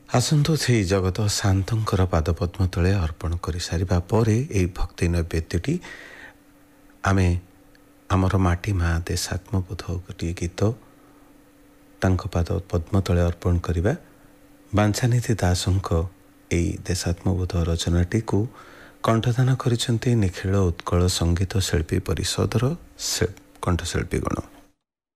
ଆସନ୍ତୁ ସେଇ ଜଗତ ଶାନ୍ତଙ୍କର ପାଦପଦ୍ମ ତଳେ ଅର୍ପଣ କରିସାରିବା ପରେ ଏହି ଭକ୍ତି ନୈବେଦ୍ୟଟି ଆମେ ଆମର ମାଟି ମା ଦେଶାତ୍ମବୋଧ ଗୋଟିଏ ଗୀତ ତାଙ୍କ ପାଦ ପଦ୍ମ ତଳେ ଅର୍ପଣ କରିବା। ବାଞ୍ଛାନିଧି ଦାସଙ୍କ ଏହି ଦେଶାତ୍ମବୋଧ ରଚନାଟିକୁ କଣ୍ଠଦାନ କରିଛନ୍ତି ନିଖିଳ ଉତ୍କଳ ସଙ୍ଗୀତ ଶିଳ୍ପୀ ପରିଷଦର କଣ୍ଠଶିଳ୍ପୀଗଣ।